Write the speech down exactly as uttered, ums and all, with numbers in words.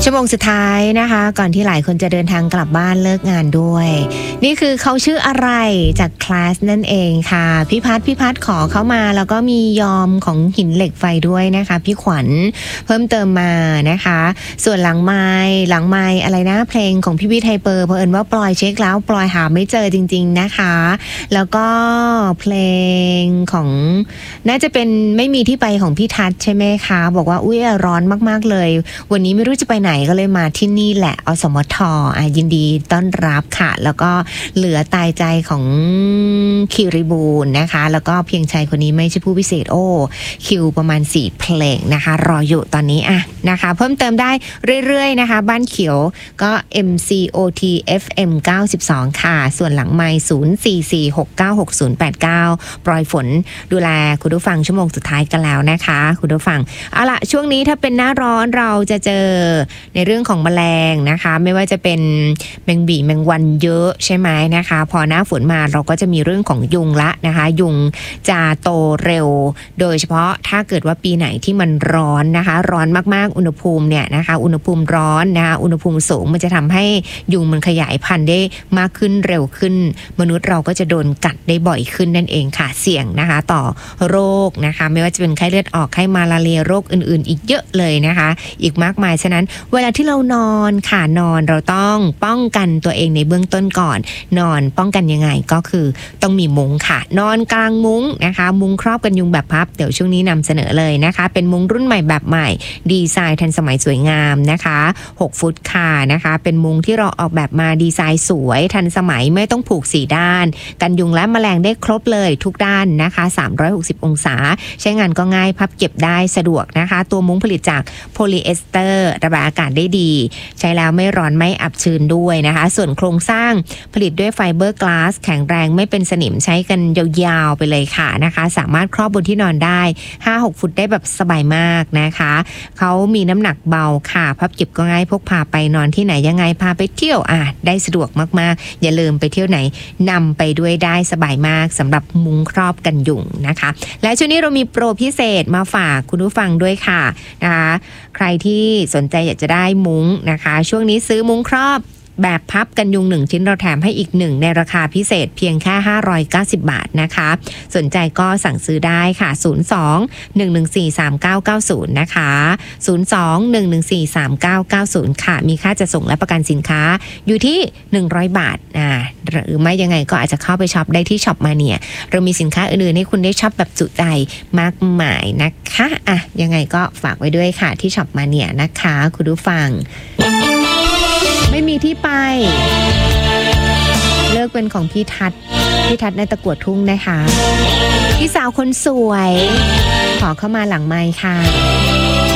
ชั่วโมงสุดท้ายนะคะก่อนที่หลายคนจะเดินทางกลับบ้านเลิกงานด้วยนี่คือเขาชื่ออะไรจากคลาสนั่นเองค่ะพี่พัฒพี่พัฒขอเข้ามาแล้วก็มียอมของหินเหล็กไฟด้วยนะคะพี่ขวัญเพิ่มเติมมานะคะส่วนหลังไมค์หลังไมค์อะไรนะเพลงของพี่วิทย์ไฮเปอร์เผอิญว่าปลอยเช็คแล้วปลอยหาไม่เจอจริงๆนะคะแล้วก็เพลงของน่าจะเป็นไม่มีที่ไปของพี่ทัศน์ใช่ไหมคะบอกว่าอุ้ยร้อนมากๆเลยวันนี้ไม่รู้จะไปไหนก็เลยมาที่นี่แหละอสมทอ่ะยินดีต้อนรับค่ะแล้วก็เหลือตายใจของคิริบูลนะคะแล้วก็เพียงชายคนนี้ไม่ใช่ผู้พิเศษโอ้คิวประมาณสี่เพลงนะคะรออยู่ตอนนี้อ่ะนะคะเพิ่มเติมได้เรื่อยๆนะคะบ้านเขียวก็ เอ็ม ซี โอ ที เอฟ เอ็ม เก้าสิบสองค่ะส่วนหลังไมค์ศูนย์ สี่ สี่ หก เก้า หก ศูนย์ แปด เก้าปล่อยฝนดูแลคุณผู้ฟังชั่วโมงสุดท้ายกันแล้วนะคะคุณผู้ฟังเอาล่ะช่วงนี้ถ้าเป็นหน้าร้อนเราจะเจอในเรื่องของแมลงนะคะไม่ว่าจะเป็นแมงบี่แมงวันเยอะใช่ไหมนะคะพอหน้าฝนมาเราก็จะมีเรื่องของยุงละนะคะยุงจะโตเร็วโดยเฉพาะถ้าเกิดว่าปีไหนที่มันร้อนนะคะร้อนมากๆอุณหภูมิเนี่ยนะคะอุณหภูมิร้อนนะคะอุณหภูมิสูงมันจะทำให้ยุงมันขยายพันธุ์ได้มากขึ้นเร็วขึ้นมนุษย์เราก็จะโดนกัดได้บ่อยขึ้นนั่นเองค่ะเสี่ยงนะคะต่อโรคนะคะไม่ว่าจะเป็นไข้เลือดออกไข้มาลาเรียโรคอื่นๆอีกเยอะเลยนะคะอีกมากมายฉะนั้นเวลาที่เรานอนค่ะนอนเราต้องป้องกันตัวเองในเบื้องต้นก่อนนอนป้องกันยังไงก็คือต้องมีมุ้งค่ะนอนกลางมุ้งนะคะมุ้งครอบกันยุงแบบพับเดี๋ยวช่วงนี้นำเสนอเลยนะคะเป็นมุ้งรุ่นใหม่แบบใหม่ดีไซน์ทันสมัยสวยงามนะคะหกฟุตค่ะนะคะเป็นมุ้งที่เราออกแบบมาดีไซน์สวยทันสมัยไม่ต้องผูกสี่ด้านกันยุงและแมลงได้ครบเลยทุกด้านนะคะสามร้อยหกสิบองศาใช้งานก็ง่ายพับเก็บได้สะดวกนะคะตัวมุ้งผลิตจากโพลีเอสเตอร์ระบายอากาศได้ดีใช้แล้วไม่ร้อนไม่อับชื้นด้วยนะคะส่วนโครงสร้างผลิตด้วยไฟเบอร์กลาสแข็งแรงไม่เป็นสนิมใช้กันยาวๆไปเลยค่ะนะคะสามารถครอบบนที่นอนได้ ห้าหก ฟุตได้แบบสบายมากนะคะเขามีน้ำหนักเบาค่ะพับเก็บก็ง่ายพกพาไปนอนที่ไหนยังไงพาไปเที่ยวอ่ะได้สะดวกมากๆอย่าลืมไปเที่ยวไหนนำไปด้วยได้สบายมากสำหรับมุ้งครอบกันยุงนะคะและช่วงนี้เรามีโปรพิเศษมาฝากคุณผู้ฟังด้วยค่ะนะคะใครที่สนใจอยากจะได้มุ้งนะคะช่วงนี้ซื้อมุ้งครอบแบบพับกันยุงหนึ่งชิ้นเราแถมให้อีกหนึ่งในราคาพิเศษเพียงแค่ห้าร้อยเก้าสิบบาทนะคะสนใจก็สั่งซื้อได้ค่ะศูนย์ สอง หนึ่ง หนึ่ง สี่ สาม เก้า เก้า ศูนย์นะคะศูนย์ สอง หนึ่ง หนึ่ง สี่ สาม เก้า เก้า ศูนย์ค่ะมีค่าจัดส่งและประกันสินค้าอยู่ที่หนึ่งร้อยบาทอ่าหรือไม่ยังไงก็อาจจะเข้าไปช็อปได้ที่ช็อปมาเนี่ยเรามีสินค้าอื่นๆให้คุณได้ช็อปแบบจุใจมากมายนะคะอ่ะยังไงก็ฝากไว้ด้วยค่ะที่ช็อปมาเนี่ยนะคะคุณผู้ฟังไม่มีที่ไปเลิกเป็นของพี่ทัศน์พี่ทัศน์ในตะกั่วทุ่งนะคะพี่สาวคนสวยขอเข้ามาหลังไมค์ค่ะ